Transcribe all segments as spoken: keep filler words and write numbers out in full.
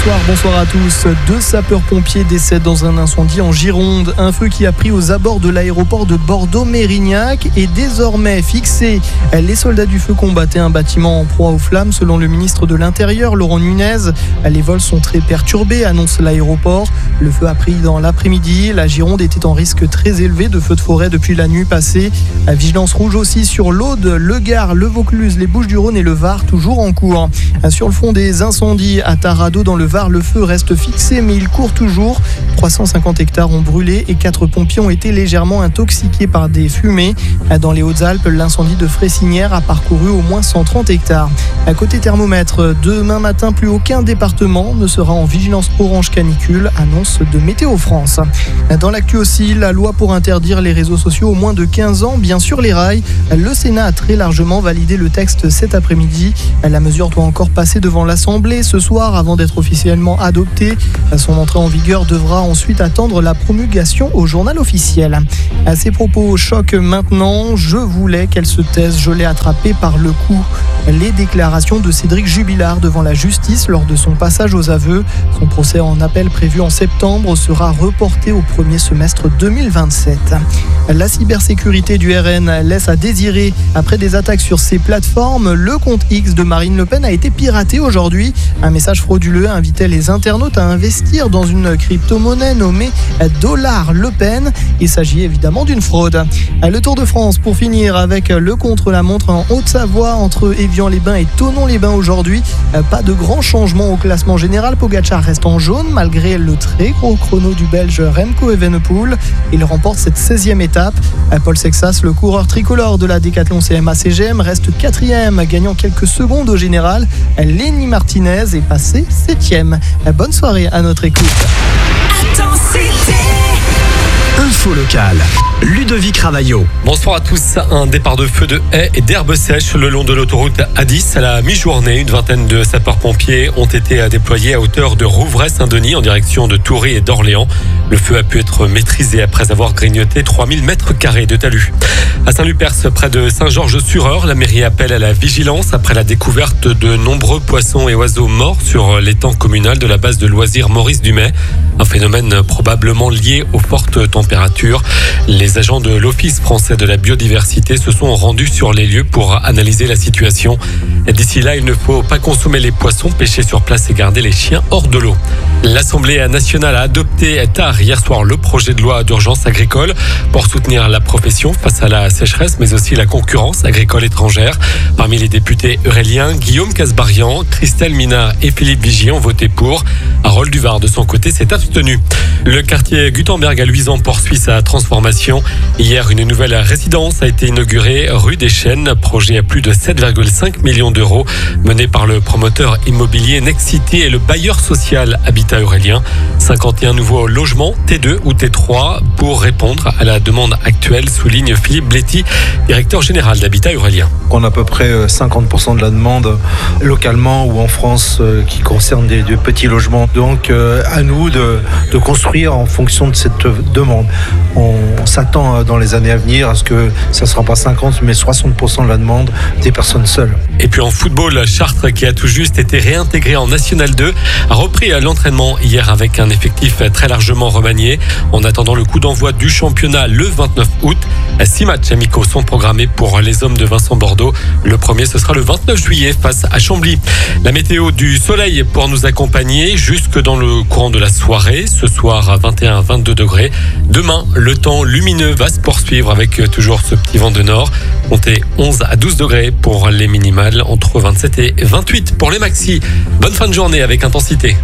Bonsoir, bonsoir à tous. Deux sapeurs-pompiers décèdent dans un incendie en Gironde. Un feu qui a pris aux abords de l'aéroport de Bordeaux-Mérignac est désormais fixé. Les soldats du feu combattaient un bâtiment en proie aux flammes, selon le ministre de l'Intérieur, Laurent Nunez. Les vols sont très perturbés, annonce l'aéroport. Le feu a pris dans l'après-midi. La Gironde était en risque très élevé de feux de forêt depuis la nuit passée. La vigilance rouge aussi sur l'Aude, le Gard, le Vaucluse, les Bouches-du-Rhône et le Var, toujours en cours. Sur le fond des incendies à Tarado, dans le Var, le feu reste fixé, mais il court toujours. trois cent cinquante hectares ont brûlé et quatre pompiers ont été légèrement intoxiqués par des fumées. Dans les Hautes-Alpes, l'incendie de Fressinière a parcouru au moins cent trente hectares. À côté thermomètre, demain matin, plus aucun département ne sera en vigilance orange canicule, annonce de Météo France. Dans l'actu aussi, la loi pour interdire les réseaux sociaux aux moins de quinze ans, bien sûr les rails. Le Sénat a très largement validé le texte cet après-midi. La mesure doit encore passer devant l'Assemblée ce soir avant d'être officiellement adoptée. Son entrée en vigueur devra ensuite attendre la promulgation au journal officiel. À ces propos choc maintenant, je voulais qu'elle se taise, je l'ai attrapée par le cou. Les déclarations de Cédric Jubilard devant la justice lors de son passage aux aveux. Son procès en appel prévu en septembre sera reporté au premier semestre deux mille vingt-sept. La cybersécurité du R N laisse à désirer. Après des attaques sur ses plateformes, le compte X de Marine Le Pen a été piraté aujourd'hui. Un message frauduleux invitait les internautes à investir dans une crypto-monnaie nommée Dollar Le Pen. Il s'agit évidemment d'une fraude. Le Tour de France pour finir avec le contre-la-montre en Haute-Savoie entre Évian-les-Bains et Thonon-les-Bains aujourd'hui. Pas de grand changement au classement général. Pogacar reste en jaune malgré le très gros chrono du Belge Remco Evenepoel. Il remporte cette seizième étape. Paul Sexas, le coureur tricolore de la Décathlon C M A C G M, reste quatrième, gagnant quelques secondes au général. Lenny Martinez est passé septième. Bonne soirée à notre écoute. Info locale, Ludovic Ravaillot. Bonsoir à tous. Un départ de feu de haies et d'herbes sèches le long de l'autoroute A dix à la mi-journée. Une vingtaine de sapeurs-pompiers ont été déployés à hauteur de Rouvray-Saint-Denis en direction de Toury et d'Orléans. Le feu a pu être maîtrisé après avoir grignoté trois mille mètres carrés de talus. À Saint-Lupers, près de Saint-Georges-sur-Eure, la mairie appelle à la vigilance après la découverte de nombreux poissons et oiseaux morts sur l'étang communal de la base de loisirs Maurice Dumais. Un phénomène probablement lié aux fortes températures. Les agents de l'Office français de la biodiversité se sont rendus sur les lieux pour analyser la situation. D'ici là, il ne faut pas consommer les poissons, pêcher sur place et garder les chiens hors de l'eau. L'Assemblée nationale a adopté tard hier soir le projet de loi d'urgence agricole pour soutenir la profession face à la sécheresse, mais aussi la concurrence agricole étrangère. Parmi les députés euréliens, Guillaume Casbarian, Christelle Minard et Philippe Vigier ont voté pour. Harold Duvar, de son côté, s'est abstenu. Le quartier Gutenberg à Luisan poursuit sa transformation. Hier, une nouvelle résidence a été inaugurée rue des Chênes, projet à plus de sept virgule cinq millions d'euros, mené par le promoteur immobilier Nexity et le bailleur social Habitat Aurélien. cinquante et un nouveaux logements T deux ou T trois pour répondre à la demande actuelle, souligne Philippe Bléty, directeur général d'Habitat Aurélien. On a à peu près cinquante pour cent de la demande localement ou en France qui concerne des, des petits logements. Donc à nous de, de construire en fonction de cette demande. On, on s'attend dans les années à venir à ce que ça ne sera pas cinquante mais soixante pour cent de la demande des personnes seules. Et puis en football, Chartres, qui a tout juste été réintégré en National deux, a repris l'entraînement hier avec un effectif très largement remanié. En attendant le coup d'envoi du championnat le vingt-neuf août, six matchs amicaux sont programmés pour les hommes de Vincent Bordeaux. Le premier, ce sera le vingt-neuf juillet face à Chambly. La météo, du soleil pour nous accompagner jusque dans le courant de la soirée. Ce soir à vingt et un à vingt-deux degrés. Demain, le temps lumineux va se poursuivre avec toujours ce petit vent de nord. Comptez onze à douze degrés pour les minimales, entre vingt-sept et vingt-huit pour les maxis. Bonne fin de journée avec Intensité.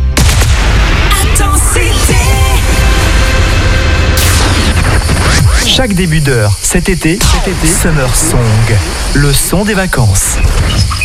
Chaque début d'heure, cet été, cet été, Summer Song, le son des vacances.